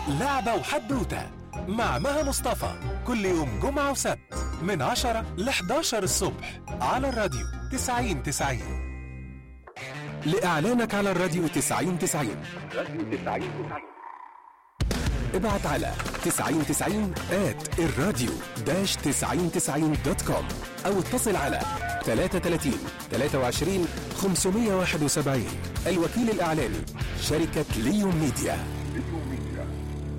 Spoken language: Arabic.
لعبة وحدوتة مع مها مصطفى كل يوم جمعة وسبت من 10 ل 11 الصبح على الراديو 90-90. لإعلانك على الراديو 90-90 ابعت على 9090@الراديو-9090.com أو اتصل على 33 23 571. الوكيل الإعلاني شركة ليون ميديا.